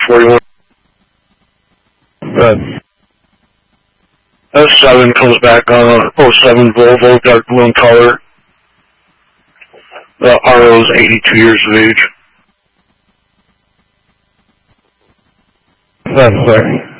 41. Good. S7 comes back on '07 Volvo, dark blue in color. The RO is 82 years of age. That's sir.